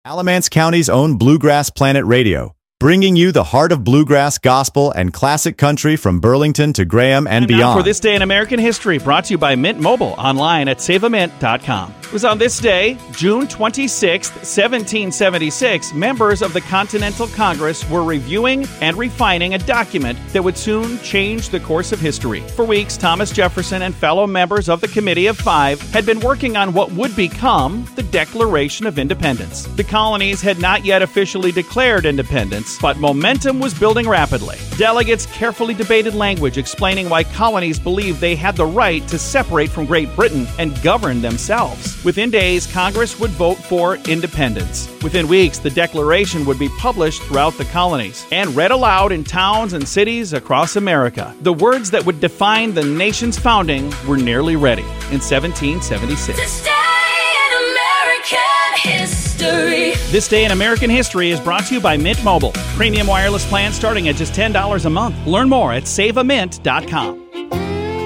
Alamance County's own Bluegrass Planet Radio, bringing you the heart of bluegrass, gospel, and classic country from Burlington to Graham and beyond. Now for This Day in American History, brought to you by Mint Mobile, online at saveamint.com. It was on this day, June 26, 1776, members of the Continental Congress were reviewing and refining a document that would soon change the course of history. For weeks, Thomas Jefferson and fellow members of the Committee of Five had been working on what would become the Declaration of Independence. The colonies had not yet officially declared independence, but momentum was building rapidly. Delegates carefully debated language explaining why colonies believed they had the right to separate from Great Britain and govern themselves. Within days, Congress would vote for independence. Within weeks, the Declaration would be published throughout the colonies and read aloud in towns and cities across America. The words that would define the nation's founding were nearly ready in 1776. This day in American history. This Day in American History is brought to you by Mint Mobile. Premium wireless plans starting at just $10 a month. Learn more at saveamint.com.